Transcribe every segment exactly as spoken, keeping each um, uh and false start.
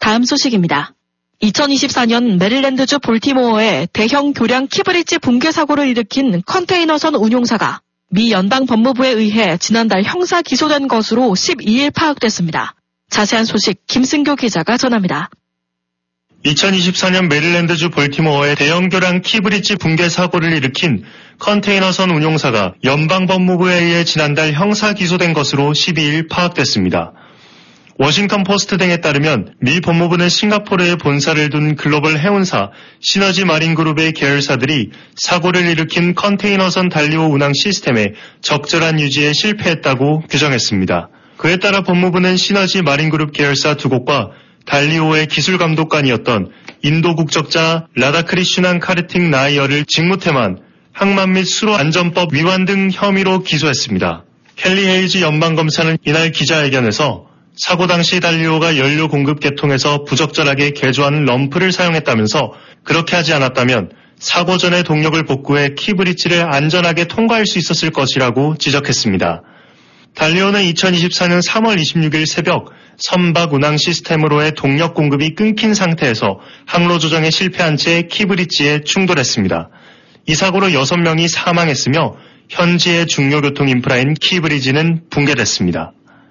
다음 소식입니다. 이천이십사년 메릴랜드주 볼티모어에 대형 교량 키브리지 붕괴 사고를 일으킨 컨테이너선 운용사가 미 연방법무부에 의해 지난달 형사 기소된 것으로 십이일 파악됐습니다. 자세한 소식 김승교 기자가 전합니다. 이천이십사년 메릴랜드주 볼티모어의 대형 교량 키브리지 붕괴 사고를 일으킨 컨테이너선 운용사가 연방법무부에 의해 지난달 형사 기소된 것으로 십이일 파악됐습니다. 워싱턴 포스트 등에 따르면 미 법무부는 싱가포르에 본사를 둔 글로벌 해운사 시너지 마린그룹의 계열사들이 사고를 일으킨 컨테이너선 달리오 운항 시스템의 적절한 유지에 실패했다고 규정했습니다. 그에 따라 법무부는 시너지 마린그룹 계열사 두 곳과 달리오의 기술 감독관이었던 인도 국적자 라다크리슈난 카르팅 나이어를 직무태만, 항만 및 수로 안전법 위반 등 혐의로 기소했습니다. 켈리 헤이즈 연방검사는 이날 기자회견에서 사고 당시 달리오가 연료 공급 계통에서 부적절하게 개조한 럼프를 사용했다면서 그렇게 하지 않았다면 사고 전에 동력을 복구해 키브리지를 안전하게 통과할 수 있었을 것이라고 지적했습니다. 달리오는 이천이십사년 삼월 이십육일 새벽 선박 운항 시스템으로의 동력 공급이 끊긴 상태에서 항로 조정에 실패한 채 키브리지에 충돌했습니다. 이 사고로 여섯 명이 사망했으며 현지의 중요 교통 인프라인 키브리지는 붕괴됐습니다.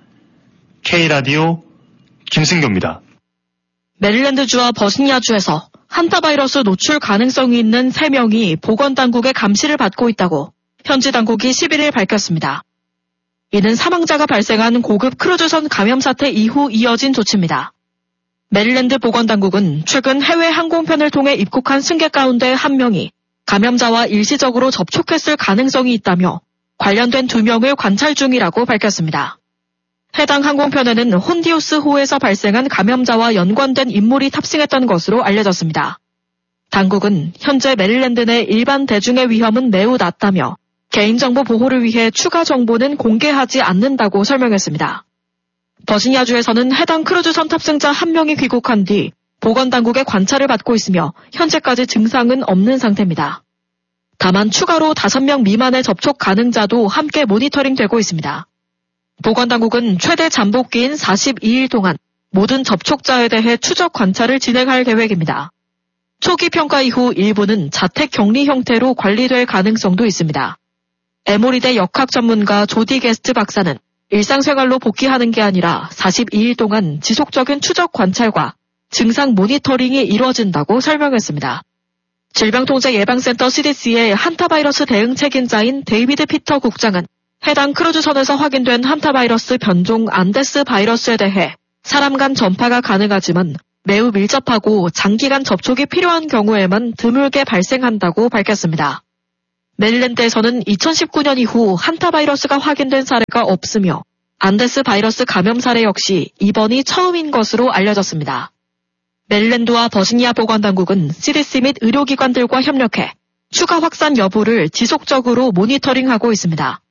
K라디오 김승교입니다. 메릴랜드주와 버지니아주에서 한타바이러스 노출 가능성이 있는 세 명이 보건당국의 감시를 받고 있다고 현지 당국이 십일일 밝혔습니다. 이는 사망자가 발생한 고급 크루즈선 감염 사태 이후 이어진 조치입니다. 메릴랜드 보건당국은 최근 해외 항공편을 통해 입국한 승객 가운데 한 명이 감염자와 일시적으로 접촉했을 가능성이 있다며 관련된 두 명을 관찰 중이라고 밝혔습니다. 해당 항공편에는 혼디우스호에서 발생한 감염자와 연관된 인물이 탑승했던 것으로 알려졌습니다. 당국은 현재 메릴랜드 내 일반 대중의 위험은 매우 낮다며 개인정보 보호를 위해 추가 정보는 공개하지 않는다고 설명했습니다. 버지니아주에서는 해당 크루즈선 탑승자 한 명이 귀국한 뒤 보건당국의 관찰을 받고 있으며 현재까지 증상은 없는 상태입니다. 다만 추가로 다섯 명 미만의 접촉 가능자도 함께 모니터링되고 있습니다. 보건당국은 최대 잠복기인 사십이일 동안 모든 접촉자에 대해 추적 관찰을 진행할 계획입니다. 초기 평가 이후 일부는 자택 격리 형태로 관리될 가능성도 있습니다. 에모리대 역학 전문가 조디 게스트 박사는 일상생활로 복귀하는 게 아니라 사십이일 동안 지속적인 추적 관찰과 증상 모니터링이 이루어진다고 설명했습니다. 질병통제예방센터 씨디씨의 한타바이러스 대응 책임자인 데이비드 피터 국장은 해당 크루즈선에서 확인된 한타바이러스 변종 안데스 바이러스에 대해 사람 간 전파가 가능하지만 매우 밀접하고 장기간 접촉이 필요한 경우에만 드물게 발생한다고 밝혔습니다. 메릴랜드에서는 이천십구년 이후 한타바이러스가 확인된 사례가 없으며 안데스 바이러스 감염 사례 역시 이번이 처음인 것으로 알려졌습니다. 메릴랜드와 버지니아 보건당국은 씨디씨 및 의료기관들과 협력해 추가 확산 여부를 지속적으로 모니터링하고 있습니다.